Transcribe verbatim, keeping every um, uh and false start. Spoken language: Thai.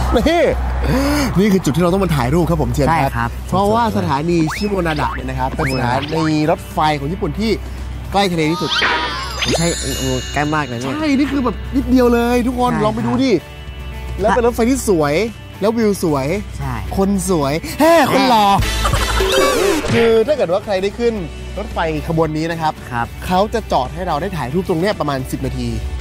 นี่นี่คือจุดที่เราต้องมาถ่ายรูปครับผมเชียนใช่ครับครับเพราะว่าสถานีชิโมนาดะเนี่ยนะครับเป็นสถานีรถไฟของญี่ปุ่นที่ใกล้ทะเลที่สุดไม่ใช่โอ้ใกล้มากเลยเนี่ยใช่นี่คือแบบนิดเดียวเลยทุกคนใช่ลองไปดูดิแล้วเป็นรถไฟที่สวยแล้ววิวสวยใช่คนสวยแฮ่คนหล่อคือถ้าเกิดว่าใครได้ขึ้นรถไฟขบวนนี้นะครับครับเขาจะจอดให้เราได้ถ่ายรูปตรงเนี้ยประมาณสิบนาที